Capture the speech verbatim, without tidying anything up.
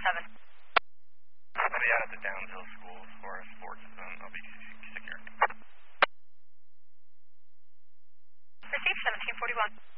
seven. I'll be out at the Downsville School for a sports event. I'll be secure. Received seventeen forty-one.